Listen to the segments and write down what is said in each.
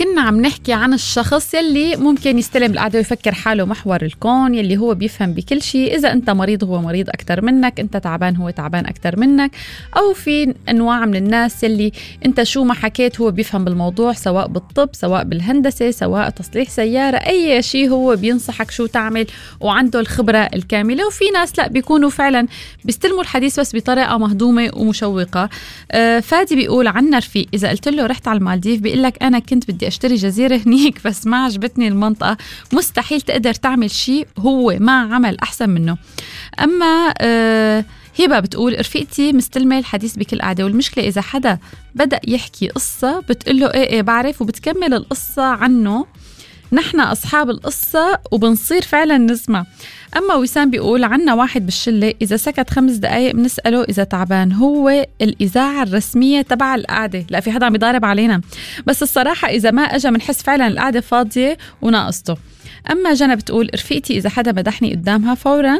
كنا عم نحكي عن الشخص يلي ممكن يستلم القعدة ويفكر حاله محور الكون، يلي هو بيفهم بكل شيء. إذا أنت مريض هو مريض أكتر منك، أنت تعبان هو تعبان أكتر منك. أو في أنواع من الناس يلي أنت شو ما حكيت هو بيفهم بالموضوع، سواء بالطب سواء بالهندسة سواء تصليح سيارة، أي شيء هو بينصحك شو تعمل وعنده الخبرة الكاملة. وفي ناس لا، بيكونوا فعلا بيستلموا الحديث بس بطريقة مهضومة ومشوقة. فادي بيقول عنا رفيق إذا قلت له رحت على المالديف بيقول لك أنا كنت بدي أشتري جزيرة هنيك بس ما عجبتني المنطقة. مستحيل تقدر تعمل شيء هو ما عمل أحسن منه. أما هبة بتقول رفيقتي مستلمة الحديث بكل قعدة، والمشكلة إذا حدا بدأ يحكي قصة بتقله إيه بعرف، وبتكمل القصة عنه. نحن أصحاب القصة وبنصير فعلا نسمع. أما وسام بيقول عنا واحد بالشلة إذا سكت 5 دقايق بنسأله إذا تعبان، هو الإذاعة الرسمية تبع القعدة. لا في حدا عم يضارب علينا، بس الصراحة إذا ما أجا منحس فعلا القعدة فاضية وناقصته. أما جنى بتقول رفيقتي إذا حدا مدحني قدامها فورا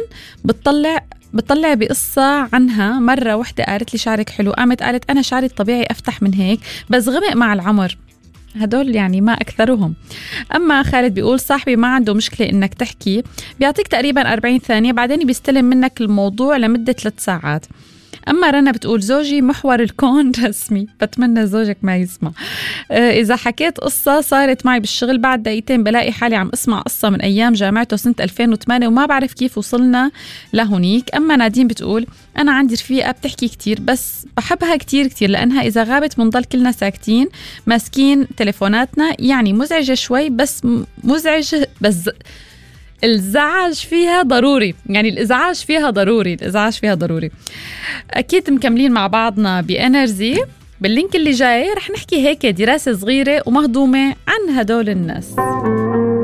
بتطلع بقصة عنها. مرة وحدة قالت لي شعرك حلو، قامت قالت أنا شعري الطبيعي أفتح من هيك بس غمق مع العمر. هدول يعني ما أكثرهم. أما خالد بيقول صاحبي ما عنده مشكلة إنك تحكي، بيعطيك تقريبا 40 ثانية بعدين بيستلم منك الموضوع لمدة 3 ساعات. أما رنا بتقول زوجي محور الكون رسمي، بتمنى زوجك ما يسمع. إذا حكيت قصة صارت معي بالشغل بعد دقيقتين بلاقي حالي عم أسمع قصة من أيام جامعته سنة 2008 وما بعرف كيف وصلنا لهونيك. أما نادين بتقول أنا عندي رفيقة بتحكي كتير بس بحبها كتير لأنها إذا غابت منضل كلنا ساكتين ماسكين تليفوناتنا، يعني مزعجة شوي بس مزعجة، بس الإزعاج فيها ضروري. يعني الإزعاج فيها ضروري. أكيد مكملين مع بعضنا بإنرجي. باللينك اللي جاي رح نحكي هيك دراسة صغيرة ومهضومة عن هدول الناس.